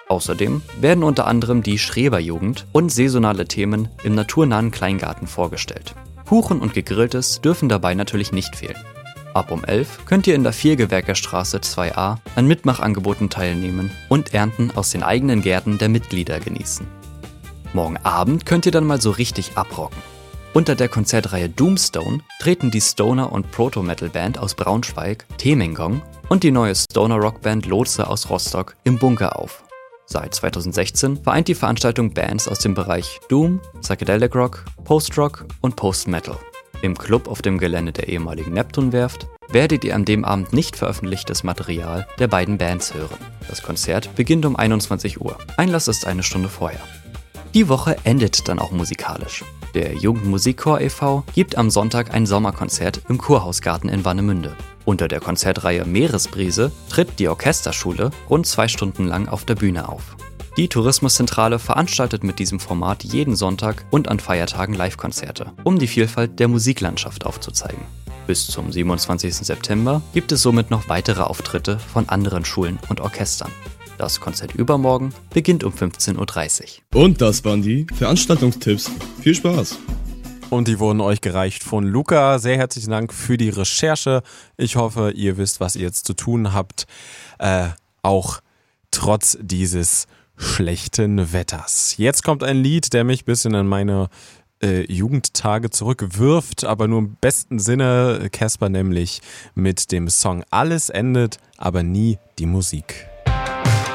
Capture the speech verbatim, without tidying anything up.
Außerdem werden unter anderem die Schreberjugend und saisonale Themen im naturnahen Kleingarten vorgestellt. Kuchen und Gegrilltes dürfen dabei natürlich nicht fehlen. Ab um elf könnt ihr in der Viergewerkerstraße zwei a an Mitmachangeboten teilnehmen und Ernten aus den eigenen Gärten der Mitglieder genießen. Morgen Abend könnt ihr dann mal so richtig abrocken. Unter der Konzertreihe Doomstone treten die Stoner- und Proto-Metal-Band aus Braunschweig, Temengong, und die neue Stoner-Rockband Lotse aus Rostock im Bunker auf. Seit zweitausendsechzehn vereint die Veranstaltung Bands aus dem Bereich Doom, Psychedelic Rock, Post-Rock und Post-Metal. Im Club auf dem Gelände der ehemaligen Neptunwerft werdet ihr an dem Abend nicht veröffentlichtes Material der beiden Bands hören. Das Konzert beginnt um einundzwanzig Uhr. Einlass ist eine Stunde vorher. Die Woche endet dann auch musikalisch. Der Jugendmusikchor e V gibt am Sonntag ein Sommerkonzert im Kurhausgarten in Warnemünde. Unter der Konzertreihe Meeresbrise tritt die Orchesterschule rund zwei Stunden lang auf der Bühne auf. Die Tourismuszentrale veranstaltet mit diesem Format jeden Sonntag und an Feiertagen Live-Konzerte, um die Vielfalt der Musiklandschaft aufzuzeigen. Bis zum siebenundzwanzigsten September gibt es somit noch weitere Auftritte von anderen Schulen und Orchestern. Das Konzert übermorgen beginnt um fünfzehn Uhr dreißig. Und das waren die Veranstaltungstipps. Viel Spaß! Und die wurden euch gereicht von Luca. Sehr herzlichen Dank für die Recherche. Ich hoffe, ihr wisst, was ihr jetzt zu tun habt. Äh, auch trotz dieses schlechten Wetters. Jetzt kommt ein Lied, der mich ein bisschen an meine äh, Jugendtage zurückwirft, aber nur im besten Sinne. Casper nämlich mit dem Song Alles endet, aber nie die Musik.